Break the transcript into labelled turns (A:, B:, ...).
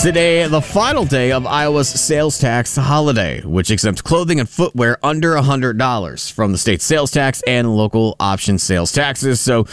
A: Today, the final day of Iowa's sales tax holiday, which exempts clothing and footwear under $100 from the state sales tax and local option sales taxes. So